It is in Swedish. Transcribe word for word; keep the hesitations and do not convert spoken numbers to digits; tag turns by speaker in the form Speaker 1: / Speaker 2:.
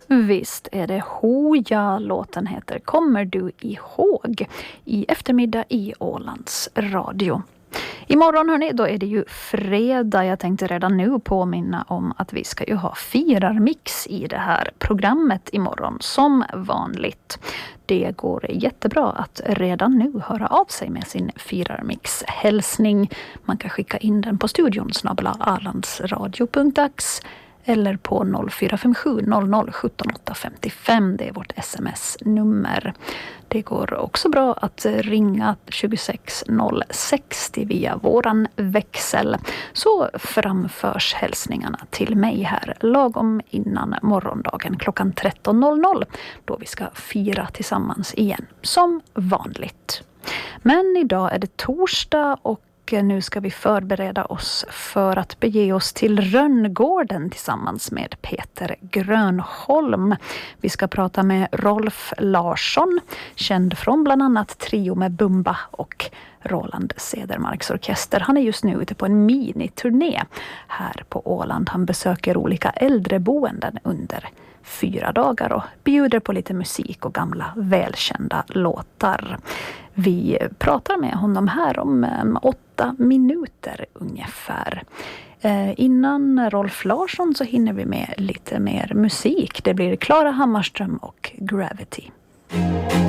Speaker 1: Visst är det Hoja, låten heter Kommer du ihåg, i eftermiddag i Ålands radio. Imorgon hörni, då är det ju fredag. Jag tänkte redan nu påminna om att vi ska ju ha firarmix i det här programmet imorgon som vanligt. Det går jättebra att redan nu höra av sig med sin firarmix-hälsning. Man kan skicka in den på studion snabel-a alandsradio punkt ax eller på noll fyra fem sju noll noll sjutton åtta femtiofem. Det är vårt sms-nummer. Det går också bra att ringa tjugosex noll sextio via våran växel. Så framförs hälsningarna till mig här lagom innan morgondagen klockan tretton noll noll. Då vi ska fira tillsammans igen som vanligt. Men idag är det torsdag och nu ska vi förbereda oss för att bege oss till Rönngården tillsammans med Peter Grönholm. Vi ska prata med Rolf Larsson, känd från bland annat Trio med Bumba och Roland Cedermarks orkester. Han är just nu ute på en miniturné här på Åland. Han besöker olika äldreboenden under fyra dagar och bjuder på lite musik och gamla välkända låtar. Vi pratar med honom här om um, åtta minuter ungefär. Eh, innan Rolf Larsson så hinner vi med lite mer musik. Det blir Klara Hammarström och Gravity.